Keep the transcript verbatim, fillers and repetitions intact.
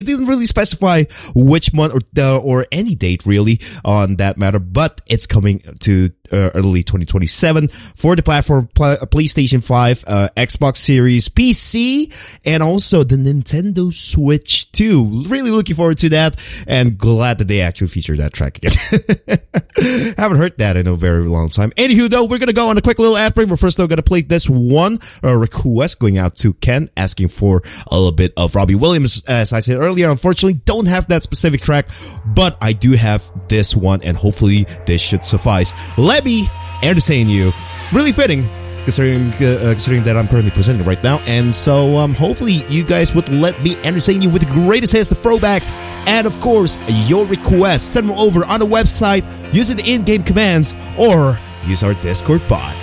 It didn't really specify which month or uh, or any date really on that matter, but it's coming to uh, early twenty twenty-seven for the platform pl- PlayStation five, uh, Xbox Series, P C, and also the Nintendo Switch too. Really looking forward to that, and glad that they actually featured that track again. Haven't heard that in a very long time. Anywho, though, we're gonna go on a quick little ad break. We're first though gonna play this one uh, request going out to Ken, asking for a little bit of Robbie Williams. As I said earlier, unfortunately, don't have that specific track, but I do have this one, and hopefully this should suffice. Let me entertain you. Really fitting, considering uh, considering that I'm currently presenting right now, and so um, hopefully you guys would let me entertain you with the greatest hits, the throwbacks, and of course your requests. Send them over on the website using the in-game commands or use our Discord bot.